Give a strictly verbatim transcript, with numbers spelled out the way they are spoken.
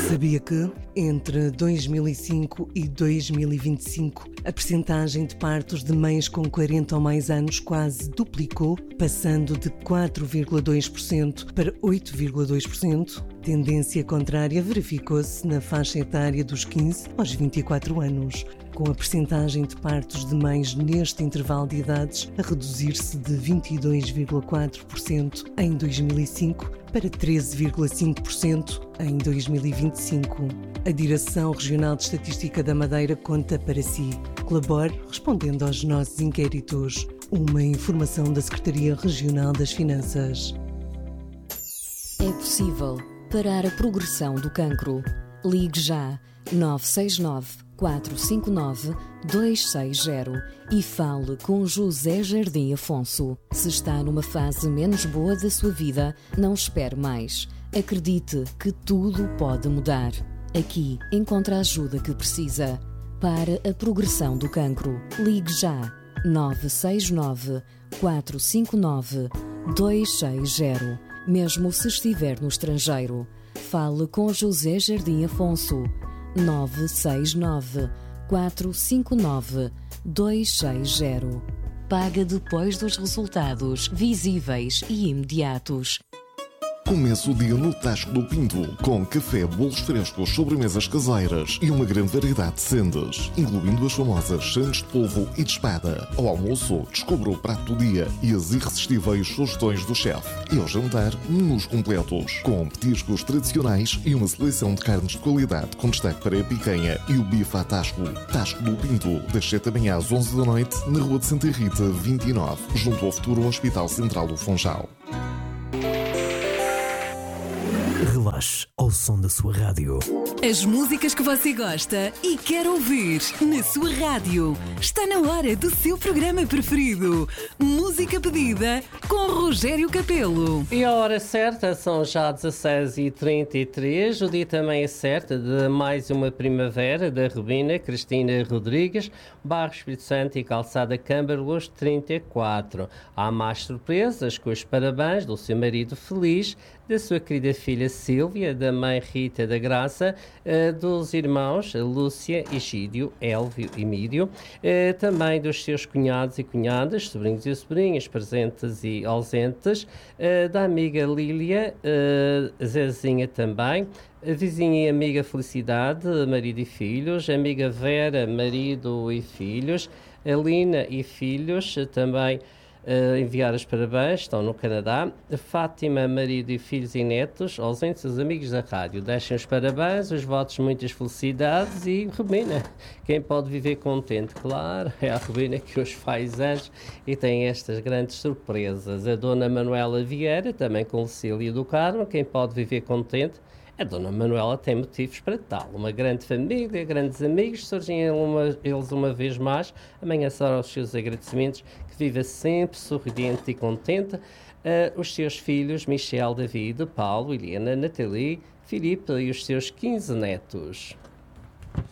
Sabia que, entre dois mil e cinco e dois mil e vinte e cinco, a percentagem de partos de mães com quarenta ou mais anos quase duplicou, passando de quatro vírgula dois por cento para oito vírgula dois por cento? Tendência contrária verificou-se na faixa etária dos quinze aos vinte e quatro anos, com a percentagem de partos de mães neste intervalo de idades a reduzir-se de vinte e dois vírgula quatro por cento em dois mil e cinco para treze vírgula cinco por cento em dois mil e vinte e cinco. A Direção Regional de Estatística da Madeira conta para si. Colabore respondendo aos nossos inquéritos. Uma informação da Secretaria Regional das Finanças. É possível parar a progressão do cancro. Ligue já nove seis nove, quatro cinco nove, dois seis zero e fale com José Jardim Afonso. Se está numa fase menos boa da sua vida, não espere mais. Acredite que tudo pode mudar. Aqui encontra a ajuda que precisa. Para a progressão do cancro, ligue já nove seis nove, quatro cinco nove, dois seis zero. Mesmo se estiver no estrangeiro, fale com José Jardim Afonso. nove seis nove, quatro cinco nove, dois seis zero. Paga depois dos resultados visíveis e imediatos. Começa o dia no Tasco do Pinto, com café, bolos frescos, sobremesas caseiras e uma grande variedade de sendas, incluindo as famosas sandes de polvo e de espada. Ao almoço, descubra o prato do dia e as irresistíveis sugestões do chefe. E ao jantar, menus completos, com petiscos tradicionais e uma seleção de carnes de qualidade, com destaque para a picanha e o bife à Tasco. Tasco do Pinto, das sete da manhã às onze da noite, na Rua de Santa Rita, vinte e nove, junto ao futuro Hospital Central do Funchal. Relaxe ao som da sua rádio. As músicas que você gosta e quer ouvir na sua rádio. Está na hora do seu programa preferido. Música pedida com Rogério Capelo. E a hora certa são já dezasseis e trinta e três. O dia também é certo de mais uma primavera da Rubina Cristina Rodrigues, Bairro Espírito Santo e Calçada Câmara trinta e quatro. Há mais surpresas com os parabéns do seu marido feliz, da sua querida filha Sílvia, da mãe Rita da Graça, dos irmãos Lúcia, Egídio, Elvio e Mídio, também dos seus cunhados e cunhadas, sobrinhos e sobrinhas, presentes e ausentes, da amiga Lília, Zezinha também, a vizinha e amiga Felicidade, marido e filhos, amiga Vera, marido e filhos, a Lina e filhos, também Uh, enviar os parabéns, estão no Canadá. Fátima, marido e filhos e netos, ausentes os amigos da rádio. Deixem os parabéns, os votos, muitas felicidades e Rubina, quem pode viver contente, claro, é a Rubina que hoje faz anos e tem estas grandes surpresas. A dona Manuela Vieira, também com Lucília do Carmo, quem pode viver contente. A dona Manuela tem motivos para tal. Uma grande família, grandes amigos, surgem uma, eles uma vez mais. Amanhã serão os seus agradecimentos, que viva sempre sorridente e contente. Uh, os seus filhos, Michel, David, Paulo, Helena, Nathalie, Filipe e os seus quinze netos.